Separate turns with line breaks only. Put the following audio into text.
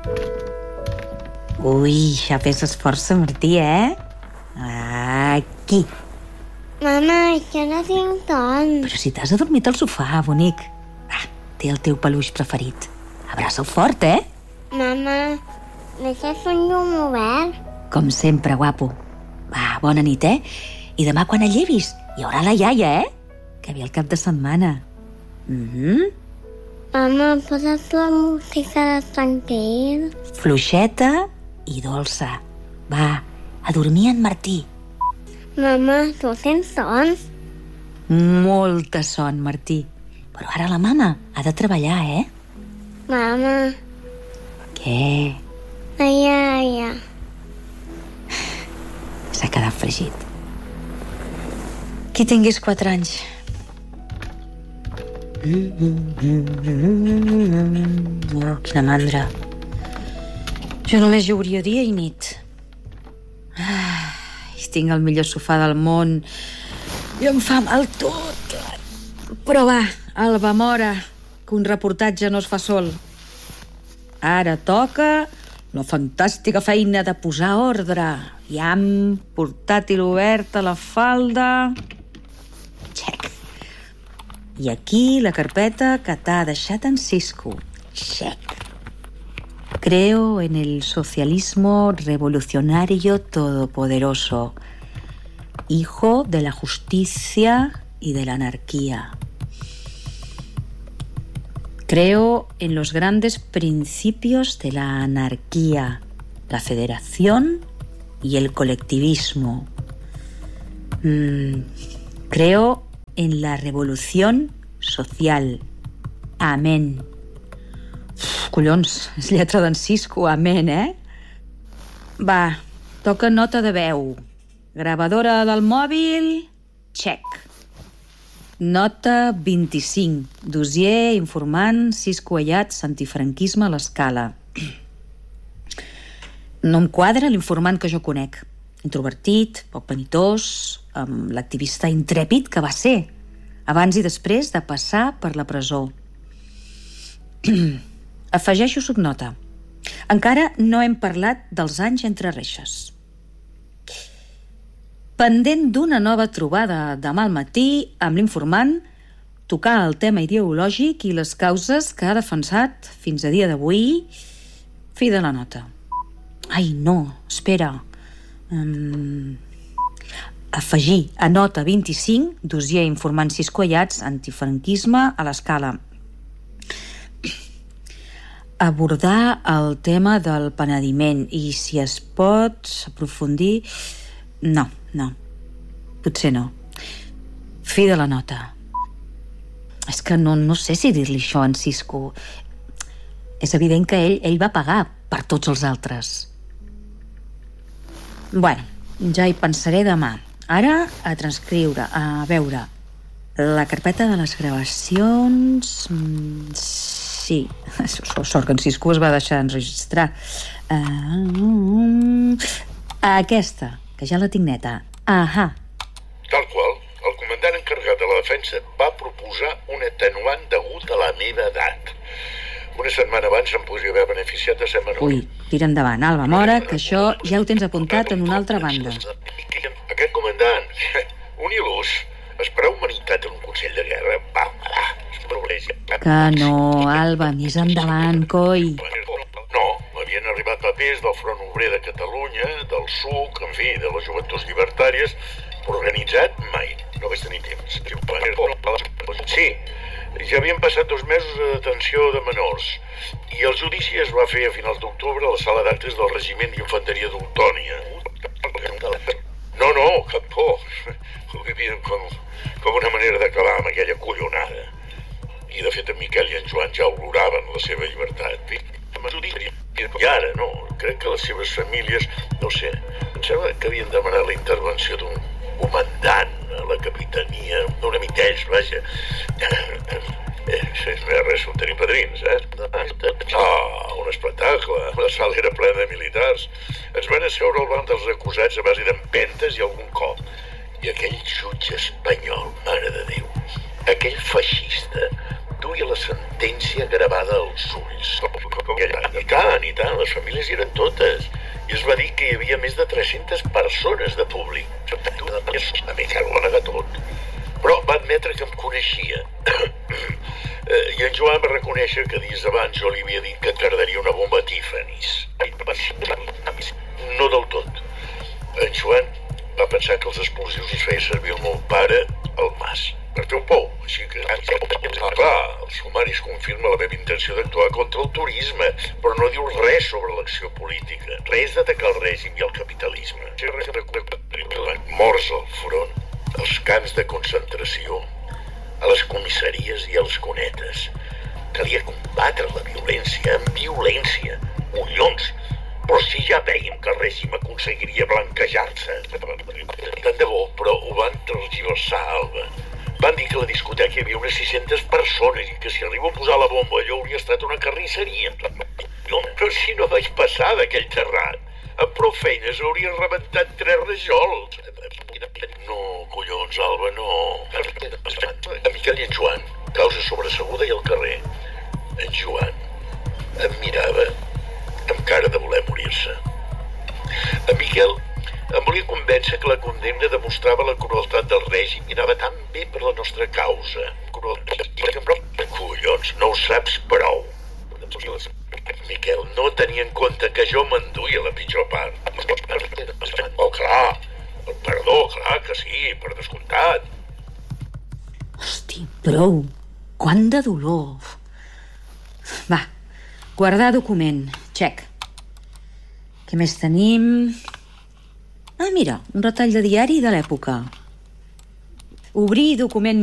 Ui, ja fes esforç, Martí, Aquí.
Mama, que no tinc ton.
Però si t'has adormit al sofà, bonic. Té el teu peluix preferit. Abraça'l fort,
Mama, deixes un llum obert?
Com sempre, guapo. Va, bona nit, I demà quan et llevis hi haurà la iaia, Que ve el cap de setmana.
Mama, poses la música de tranquil?
Fluixeta i dolça. Va, a dormir en Martí.
Mama, tu tens son?
Molta son, Martí. Però ara la mama ha de treballar,
Mama.
Què?
La iaia.
S'ha quedat fregit. Qui tinguis 4 anys. Oh, quina mandra. Jo només jugaria dia i nit. Tinc el millor sofà del món i em fa mal tot. Però va, Alba Mora, que un reportatge no es fa sol. Ara toca la fantàstica feina de posar ordre. Llamp, portàtil obert a la falda. Check. I aquí la carpeta que t'ha deixat en Cisco. Check. Creo en el socialismo revolucionario todopoderoso, hijo de la justicia y de la anarquía. Creo en los grandes principios de la anarquía, la federación y el colectivismo. Creo en la revolución social. Amén. Collons, és lletra d'en Cisco, amén, Va, toca nota de veu. Gravadora del mòbil, check. Nota 25. Dossier informant Cisco Ayats antifranquisme a l'Escala. No em quadra l'informant que jo conec. Introvertit, poc penitós, amb l'activista intrèpid que va ser, abans i després de passar per la presó. Afegeixo subnota. Encara no hem parlat dels anys entre reixes. Pendent d'una nova trobada demà al matí amb l'informant, tocar el tema ideològic i les causes que ha defensat fins a dia d'avui. Fi de la nota. Ai, no, espera. Afegir a nota 25, dossier informant Cisco Ayats antifranquisme a l'Escala. Abordar el tema del penediment i si es pot aprofundir... No, potser no. Fi de la nota. És que no sé si dir-li això a en Cisco. És evident que ell va pagar per tots els altres. Bueno, ja hi pensaré demà. Ara a transcriure, a veure. La carpeta de les gravacions... Sí, sort que en Cisco es va deixar enregistrar. Aquesta, que ja la tinc neta. Ahà.
Tal qual, el comandant encarregat de la defensa va proposar un atenuant degut a la meva edat. Una setmana abans em podria haver beneficiat de ser menor.
Ui, tira endavant, Alba Mora, que això ja ho tens apuntat en una altra banda.
Aquest comandant, un il·lús, esperar humanitat en un consell de guerra, va.
Que no, Alba, més endavant, coi.
No, m'havien arribat papers del Front Obrer de Catalunya, del SUC, en fi, de les Joventuts Llibertàries, però organitzat mai, no vaig tenir temps. Sí, ja havien passat 2 mesos de detenció de menors i el judici es va fer a finals d'octubre a la sala d'actes del Regiment d'Infanteria d'Oltònia. No, cap por. Ho vivien com una manera d'acabar amb aquella collonada. I de fet en Miquel i en Joan ja oloraven la seva llibertat. I ara, no, crec que les seves famílies, no sé, em sembla que havien demanat la intervenció d'un comandant a la capitania, d'un amic d'ells, vaja. No és res, tenir padrins, un espectacle. La sala era plena de militars. Ens van asseure al banc dels acusats a base d'empentes i algun cop. I aquell jutge espanyol, mare de Déu, aquell feixista, duia la sentència gravada als ulls. I tant, les famílies hi eren totes. I es va dir que hi havia més de 300 persones de públic. A Miquel ho va negar tot. Però va admetre que em coneixia. I en Joan va reconèixer que dies abans jo li havia dit que tardaria una bomba Tiffany's. No del tot. En Joan va pensar que els explosius els feia servir el meu pare al Mas per fer un pou. Així que, clar, el sumari es confirma la meva intenció d'actuar contra el turisme, però no diu res sobre l'acció política, res d'atacar el règim i el capitalisme. Morts al front, als camps de concentració, a les comissaries i a les cunetes. Calia combatre la violència amb violència. Collons! Però si ja vèiem que el règim aconseguiria blanquejar-se. Tant de bo, però ho van tergiversar, Alba. Van dir que a la discoteca hi havia unes 600 persones i que si arribo a posar la bomba allò hauria estat una carnisseria. Però si no vaig passar d'aquell terrat, amb prou feines hauria rebentat 3 rajols. No, collons, Alba, no. En Miquel i en Joan, causa sobreseguda i al carrer. En Joan em mirava amb cara de voler morir-se. En Miquel em volia convèncer que la condemna demostrava la crueltat del règim i anava tan bé per la nostra causa. Collons, no ho saps prou. Miquel no tenia en compte que jo m'enduia la pitjor part. Oh, clar, el perdó, clar que sí, per descomptat.
Hosti, prou. Quant de dolor. Va, guardar document. Check. Què més tenim? Ah, mira, un retall de diari de l'època. Obrir document